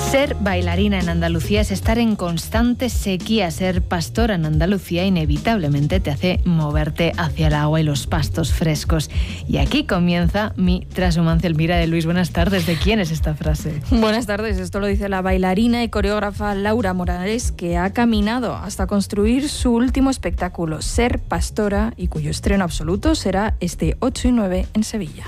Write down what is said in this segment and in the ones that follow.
Ser bailarina en Andalucía es estar en constante sequía. Ser pastora en Andalucía inevitablemente te hace moverte hacia el agua y los pastos frescos. Y aquí comienza mi trashumancia. Elvira de Luis, buenas tardes. ¿De quién es esta frase? Buenas tardes. Esto lo dice la bailarina y coreógrafa Laura Morales, que ha caminado hasta construir su último espectáculo, Ser pastora, y cuyo estreno absoluto será este 8 y 9 en Sevilla.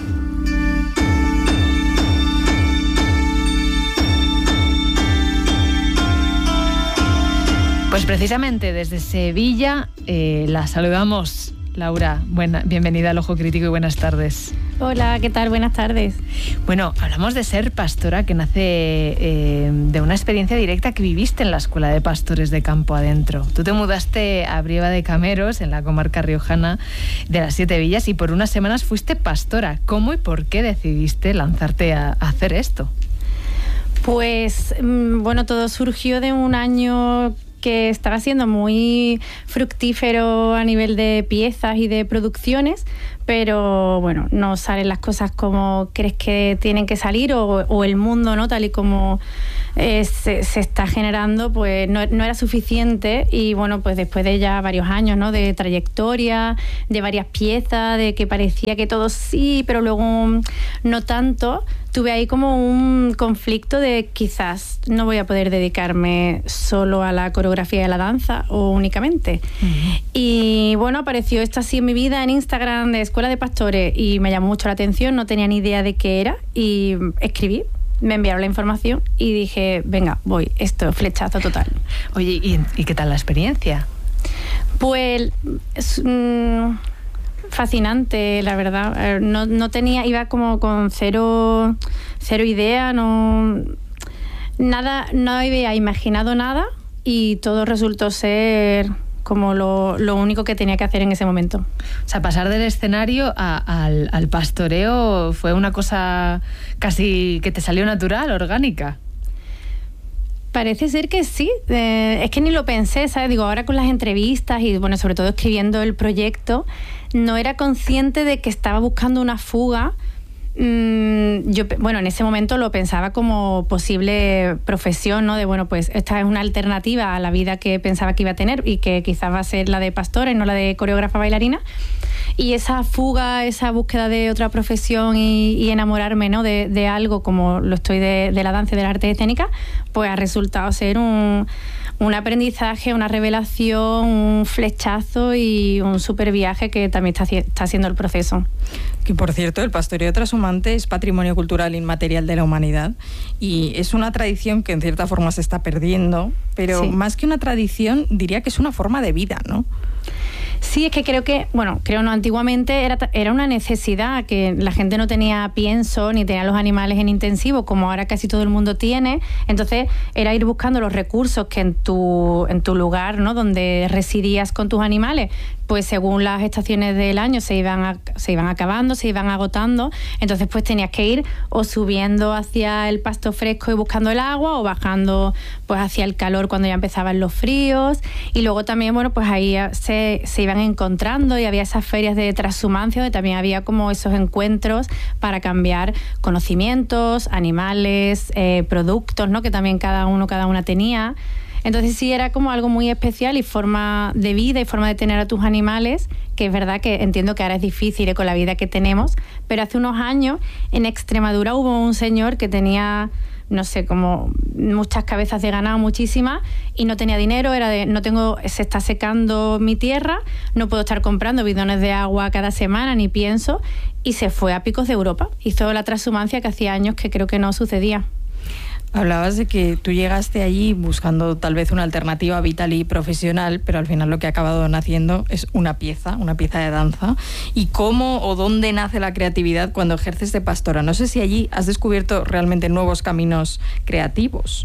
Pues precisamente desde Sevilla la saludamos. Laura, bienvenida al Ojo Crítico y buenas tardes. Hola, ¿qué tal? Buenas tardes. Bueno, hablamos de Ser pastora, que nace de una experiencia directa que viviste en la Escuela de Pastores de Campo Adentro. Tú te mudaste a Brieva de Cameros, en la comarca riojana de las Siete Villas, y por unas semanas fuiste pastora. ¿Cómo y por qué decidiste lanzarte a hacer esto? Pues, bueno, todo surgió de un año que estaba siendo muy fructífero a nivel de piezas y de producciones, pero bueno, no salen las cosas como crees que tienen que salir o el mundo, ¿no? Tal y como se está generando, pues no era suficiente. Y bueno, pues después de ya varios años, ¿no? De trayectoria, de varias piezas, de que parecía que todo sí, pero luego no tanto, tuve ahí como un conflicto de quizás no voy a poder dedicarme solo a la coreografía y a la danza o únicamente. Y bueno, apareció esto así en mi vida en Instagram de Escuela de Pastores y me llamó mucho la atención, no tenía ni idea de qué era y escribí. Me enviaron la información y dije, venga, voy, esto, flechazo total. Oye, ¿y qué tal la experiencia? Pues fascinante, la verdad. No tenía, iba como con cero idea, no había imaginado nada y todo resultó ser como lo único que tenía que hacer en ese momento. O sea, pasar del escenario al pastoreo fue una cosa casi que te salió natural, orgánica. Parece ser que sí. Es que ni lo pensé, ¿sabes? Digo, ahora con las entrevistas y, bueno, sobre todo escribiendo el proyecto, no era consciente de que estaba buscando una fuga. Yo, bueno, en ese momento lo pensaba como posible profesión, ¿no? De, bueno, pues esta es una alternativa a la vida que pensaba que iba a tener y que quizás va a ser la de pastora y no la de coreógrafa bailarina. Y esa fuga, esa búsqueda de otra profesión y enamorarme, ¿no? de algo como lo estoy de la danza y de las artes escénicas, pues ha resultado ser un aprendizaje, una revelación, un flechazo y un súper viaje que también está haciendo el proceso. Que, por cierto, el pastoreo trashumante es patrimonio cultural inmaterial de la humanidad y es una tradición que en cierta forma se está perdiendo, pero sí, más que una tradición, diría que es una forma de vida, ¿no? Sí, es que creo no, antiguamente era una necesidad, que la gente no tenía pienso ni tenía los animales en intensivo, como ahora casi todo el mundo tiene. Entonces era ir buscando los recursos que en tu lugar, ¿no? Donde residías con tus animales, pues según las estaciones del año se iban acabando, se iban agotando. Entonces pues tenías que ir o subiendo hacia el pasto fresco y buscando el agua, o bajando pues hacia el calor cuando ya empezaban los fríos. Y luego también, bueno, pues ahí se iban encontrando y había esas ferias de transhumancia donde también había como esos encuentros para cambiar conocimientos, animales, productos, ¿no? Que también cada una tenía. Entonces sí, era como algo muy especial y forma de vida y forma de tener a tus animales, que es verdad que entiendo que ahora es difícil con la vida que tenemos, pero hace unos años en Extremadura hubo un señor que tenía, no sé, como muchas cabezas de ganado, muchísimas, y no tenía dinero, se está secando mi tierra, no puedo estar comprando bidones de agua cada semana, ni pienso, y se fue a Picos de Europa. Hizo la transhumancia que hacía años que creo que no sucedía. Hablabas de que tú llegaste allí buscando tal vez una alternativa vital y profesional, pero al final lo que ha acabado naciendo es una pieza de danza. ¿Y cómo o dónde nace la creatividad cuando ejerces de pastora? No sé si allí has descubierto realmente nuevos caminos creativos.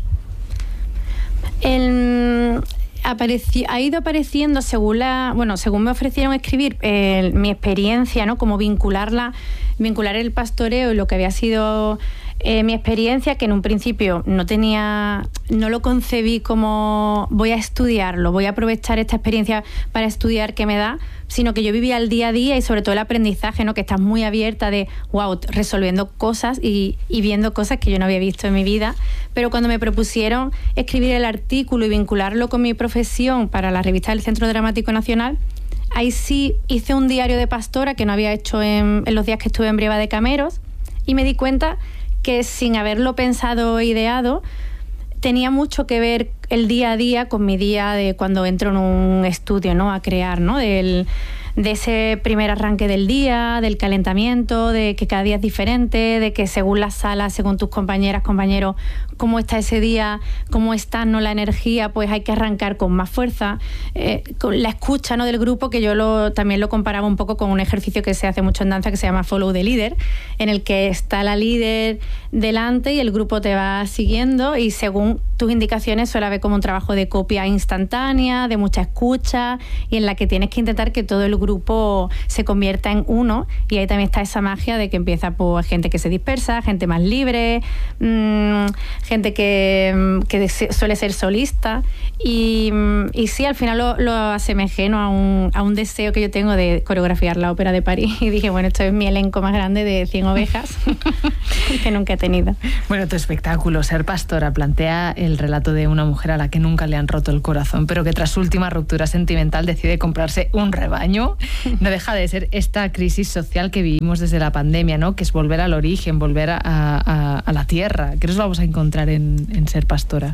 Ha ido apareciendo según me ofrecieron escribir mi experiencia, ¿no? Como vincular el pastoreo y lo que había sido mi experiencia, que en un principio no lo concebí como voy a estudiarlo, voy a aprovechar esta experiencia para estudiar que me da, sino que yo vivía el día a día y sobre todo el aprendizaje, ¿no? Que estás muy abierta de, wow, resolviendo cosas y viendo cosas que yo no había visto en mi vida. Pero cuando me propusieron escribir el artículo y vincularlo con mi profesión para la revista del Centro Dramático Nacional, ahí sí hice un diario de pastora que no había hecho en los días que estuve en Brieva de Cameros, y me di cuenta que sin haberlo pensado e ideado, tenía mucho que ver el día a día con mi día de cuando entro en un estudio, ¿no? A crear, ¿no? De ese primer arranque del día, del calentamiento, de que cada día es diferente, de que según las salas, según tus compañeras, compañeros, cómo está ese día, cómo está, ¿no? La energía, pues hay que arrancar con más fuerza. Con la escucha, ¿no? Del grupo, que yo también lo comparaba un poco con un ejercicio que se hace mucho en danza que se llama Follow the Leader, en el que está la líder delante y el grupo te va siguiendo, y según tus indicaciones suele haber como un trabajo de copia instantánea, de mucha escucha, y en la que tienes que intentar que todo el grupo se convierta en uno, y ahí también está esa magia de que empieza por gente que se dispersa, gente más libre, gente que suele ser solista, y sí, al final lo asemejé, ¿no? a un deseo que yo tengo de coreografiar la ópera de París, y dije, bueno, esto es mi elenco más grande de 100 ovejas que nunca he tenido. Bueno, tu espectáculo, Ser Pastora, plantea el relato de una mujer a la que nunca le han roto el corazón, pero que tras su última ruptura sentimental decide comprarse un rebaño. No deja de ser esta crisis social que vivimos desde la pandemia, ¿no? Que es volver al origen, volver a la tierra. ¿Qué nos vamos a encontrar en Ser Pastora?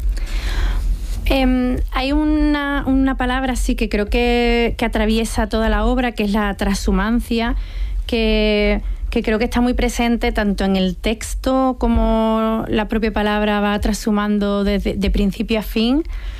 Hay una palabra sí que creo que atraviesa toda la obra, que es la transhumancia, que creo que está muy presente tanto en el texto como la propia palabra va transhumando de principio a fin,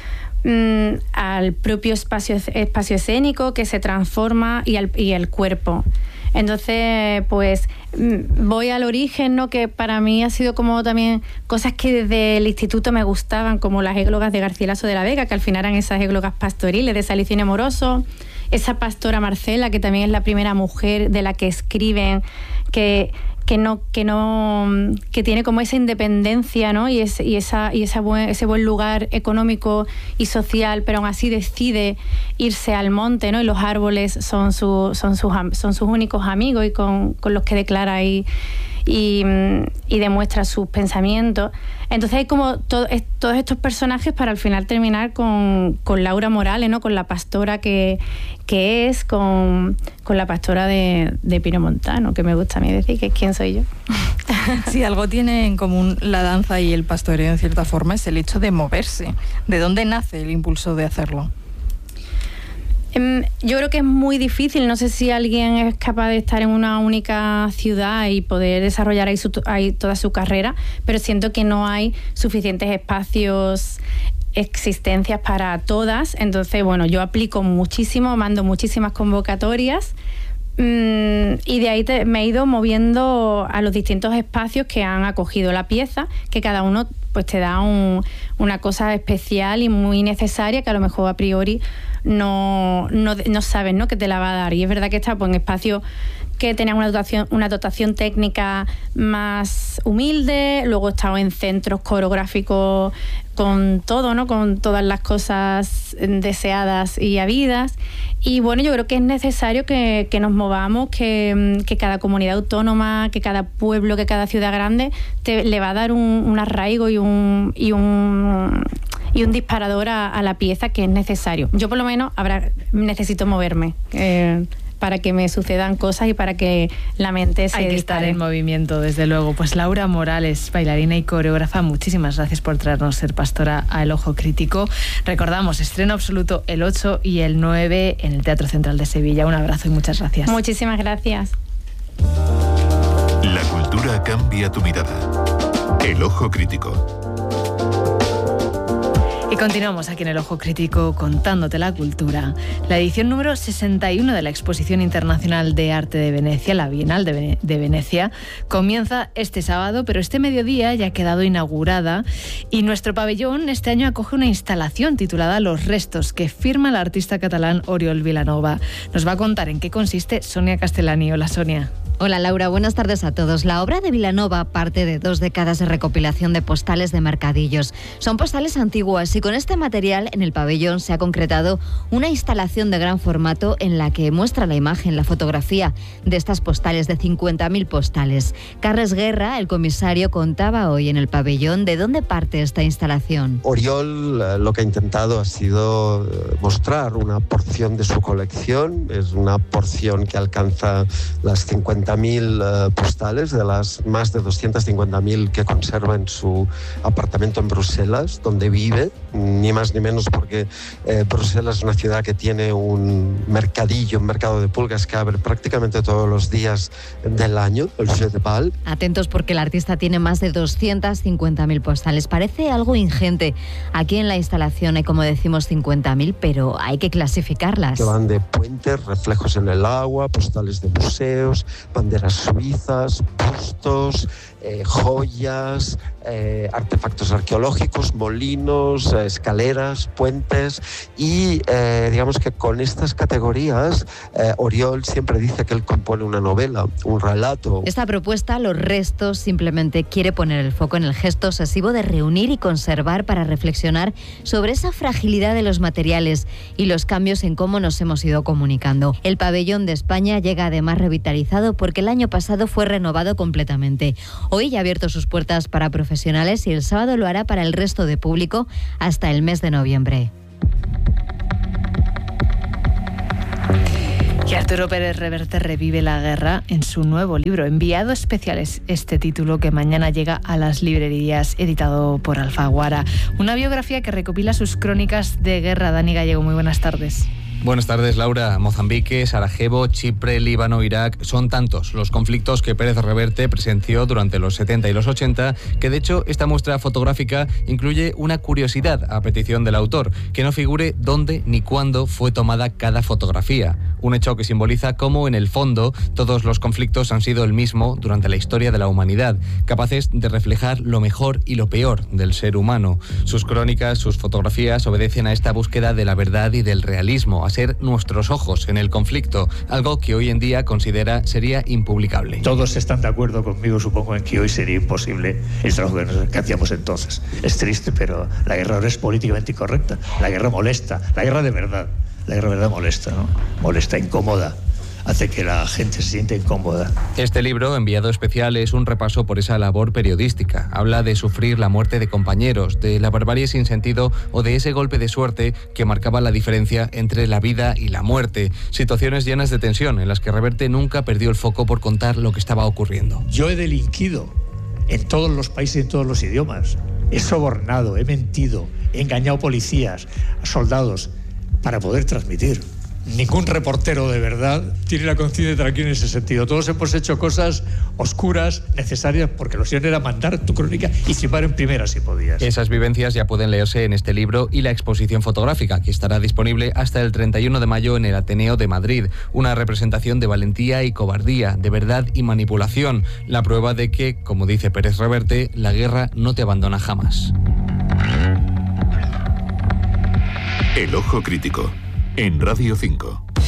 al propio espacio escénico que se transforma y el cuerpo. Entonces, pues voy al origen, ¿no? Que para mí ha sido como también cosas que desde el instituto me gustaban, como las églogas de Garcilaso de la Vega, que al final eran esas églogas pastoriles de Salicín Moroso, esa pastora Marcela, que también es la primera mujer de la que escriben, que tiene como esa independencia, ¿no? y ese buen lugar económico y social, pero aún así decide irse al monte, ¿no? Y los árboles son sus únicos amigos y con los que declara y demuestra sus pensamientos. Entonces hay como todos estos personajes para al final terminar con Laura Morales, ¿no? Con la pastora que es, con la pastora de Pino Montano, que me gusta a mí decir que es quién soy yo. Sí, algo tiene en común la danza y el pastoreo en cierta forma, es el hecho de moverse. ¿De dónde nace el impulso de hacerlo? Yo creo que es muy difícil. No sé si alguien es capaz de estar en una única ciudad y poder desarrollar ahí toda su carrera, pero siento que no hay suficientes espacios, existencias para todas. Entonces, bueno, yo aplico muchísimo, mando muchísimas convocatorias, y de ahí me he ido moviendo a los distintos espacios que han acogido la pieza, que cada uno pues te da una cosa especial y muy necesaria que a lo mejor a priori no sabes, ¿no? Que te la va a dar. Y es verdad que está pues, en espacios que tenían una dotación técnica más humilde, luego he estado en centros coreográficos con todo, ¿no? Con todas las cosas deseadas y habidas. Y bueno, yo creo que es necesario que nos movamos, que cada comunidad autónoma, que cada pueblo, que cada ciudad grande le va a dar un arraigo y un disparador a la pieza que es necesario. Yo por lo menos necesito moverme para que me sucedan cosas y para que la mente se Hay que estar en movimiento, desde luego. Pues Laura Morales, bailarina y coreógrafa, muchísimas gracias por traernos Ser Pastora a El Ojo Crítico. Recordamos, estreno absoluto el 8 y el 9 en el Teatro Central de Sevilla. Un abrazo y muchas gracias. Muchísimas gracias. La cultura cambia tu mirada. El Ojo Crítico. Y continuamos aquí en El Ojo Crítico contándote la cultura. La edición número 61 de la Exposición Internacional de Arte de Venecia, la Bienal de Venecia, comienza este sábado, pero este mediodía ya ha quedado inaugurada y nuestro pabellón este año acoge una instalación titulada Los Restos, que firma el artista catalán Oriol Vilanova. Nos va a contar en qué consiste Sonia Castellani. Hola, Sonia. Hola Laura, buenas tardes a todos. La obra de Vilanova parte de 2 décadas de recopilación de postales de mercadillos. Son postales antiguas y con este material en el pabellón se ha concretado una instalación de gran formato en la que muestra la imagen, la fotografía de estas postales, de 50.000 postales. Carles Guerra, el comisario, contaba hoy en el pabellón de dónde parte esta instalación. Oriol lo que ha intentado ha sido mostrar una porción de su colección. Es una porción que alcanza las 50.000 postales de las más de 250.000 que conserva en su apartamento en Bruselas, donde vive, ni más ni menos porque Bruselas es una ciudad que tiene un mercadillo, un mercado de pulgas que abre prácticamente todos los días del año, el Jeu de Bal. Atentos porque el artista tiene más de 250.000 postales. Parece algo ingente. Aquí en la instalación hay, como decimos, 50.000, pero hay que clasificarlas. Que van de puentes, reflejos en el agua, postales de museos, banderas suizas, bustos, joyas, artefactos arqueológicos, molinos, escaleras, puentes y digamos que con estas categorías Oriol siempre dice que él compone una novela, un relato. Esta propuesta, Los restos, simplemente quiere poner el foco en el gesto obsesivo de reunir y conservar para reflexionar sobre esa fragilidad de los materiales y los cambios en cómo nos hemos ido comunicando. El pabellón de España llega además revitalizado porque el año pasado fue renovado completamente. Hoy ya ha abierto sus puertas para profesionales y el sábado lo hará para el resto de público hasta el mes de noviembre. Y Arturo Pérez Reverte revive la guerra en su nuevo libro, Enviado Especial, es este título que mañana llega a las librerías, editado por Alfaguara. Una biografía que recopila sus crónicas de guerra. Dani Gallego, muy buenas tardes. Buenas tardes, Laura. Mozambique, Sarajevo, Chipre, Líbano, Irak, son tantos los conflictos que Pérez Reverte presenció durante los 70 y los 80, que de hecho esta muestra fotográfica incluye una curiosidad a petición del autor, que no figure dónde ni cuándo fue tomada cada fotografía. Un hecho que simboliza cómo, en el fondo, todos los conflictos han sido el mismo durante la historia de la humanidad, capaces de reflejar lo mejor y lo peor del ser humano. Sus crónicas, sus fotografías obedecen a esta búsqueda de la verdad y del realismo, a ser nuestros ojos en el conflicto, algo que hoy en día considera sería impublicable. Todos están de acuerdo conmigo, supongo, en que hoy sería imposible el trabajo que hacíamos entonces. Es triste, pero la guerra ahora es políticamente incorrecta. La guerra molesta, la guerra de verdad. La guerra de verdad molesta, ¿no? Molesta, incómoda. Hace que la gente se sienta incómoda. Este libro, Enviado Especial, es un repaso por esa labor periodística. Habla de sufrir la muerte de compañeros, de la barbarie sin sentido o de ese golpe de suerte que marcaba la diferencia entre la vida y la muerte. Situaciones llenas de tensión en las que Reverte nunca perdió el foco por contar lo que estaba ocurriendo. Yo he delinquido en todos los países y en todos los idiomas. He sobornado, he mentido, he engañado policías, soldados, para poder transmitir. Ningún reportero de verdad tiene la conciencia tranquila en ese sentido. Todos hemos hecho cosas oscuras, necesarias, porque lo siguiente era mandar tu crónica y firmar en primera si podías. Esas vivencias ya pueden leerse en este libro y la exposición fotográfica, que estará disponible hasta el 31 de mayo en el Ateneo de Madrid. Una representación de valentía y cobardía, de verdad y manipulación. La prueba de que, como dice Pérez Reverte, la guerra no te abandona jamás. El Ojo Crítico, en Radio 5.